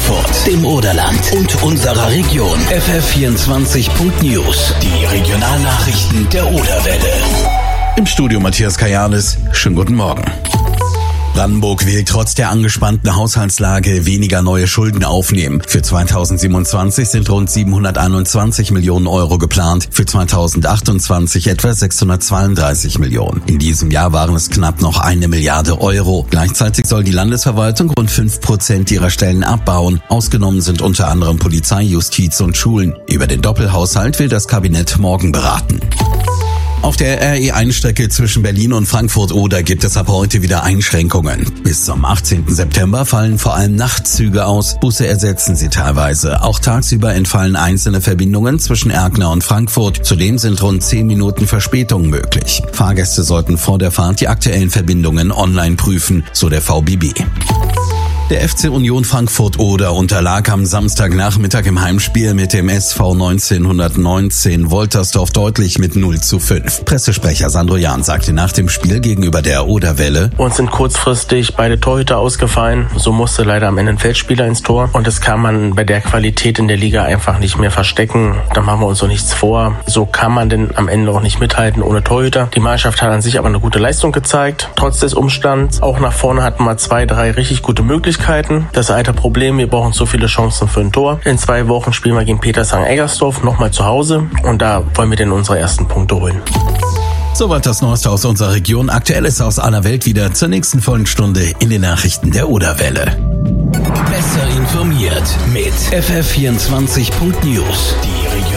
Frankfurt, dem Oderland und unserer Region. FF24.News, die Regionalnachrichten der Oderwelle. Im Studio Matthias Kajanis. Schönen guten Morgen. Brandenburg will trotz der angespannten Haushaltslage weniger neue Schulden aufnehmen. Für 2027 sind rund 721 Millionen Euro geplant, für 2028 etwa 632 Millionen. In diesem Jahr waren es knapp noch 1 Milliarde Euro. Gleichzeitig soll die Landesverwaltung rund 5% ihrer Stellen abbauen. Ausgenommen sind unter anderem Polizei, Justiz und Schulen. Über den Doppelhaushalt will das Kabinett morgen beraten. Auf der RE1-Strecke zwischen Berlin und Frankfurt-Oder gibt es ab heute wieder Einschränkungen. Bis zum 18. September fallen vor allem Nachtzüge aus. Busse ersetzen sie teilweise. Auch tagsüber entfallen einzelne Verbindungen zwischen Erkner und Frankfurt. Zudem sind rund 10 Minuten Verspätung möglich. Fahrgäste sollten vor der Fahrt die aktuellen Verbindungen online prüfen, so der VBB. Der FC Union Frankfurt-Oder unterlag am Samstagnachmittag im Heimspiel mit dem SV 1919 Woltersdorf deutlich mit 0:5. Pressesprecher Sandro Jahn sagte nach dem Spiel gegenüber der Oderwelle: Uns sind kurzfristig beide Torhüter ausgefallen. So musste leider am Ende ein Feldspieler ins Tor. Und das kann man bei der Qualität in der Liga einfach nicht mehr verstecken. Da machen wir uns so nichts vor. So kann man denn am Ende auch nicht mithalten ohne Torhüter. Die Mannschaft hat an sich aber eine gute Leistung gezeigt. Trotz des Umstands. Auch nach vorne hatten wir 2, 3 richtig gute Möglichkeiten. Das alte Problem, wir brauchen so viele Chancen für ein Tor. In 2 Wochen spielen wir gegen Petershagen-Eggersdorf nochmal zu Hause und da wollen wir denn unsere ersten Punkte holen. Soweit das Neueste aus unserer Region. Aktuelles aus aller Welt wieder zur nächsten vollen Stunde in den Nachrichten der Oderwelle. Besser informiert mit FF24.News, die Region.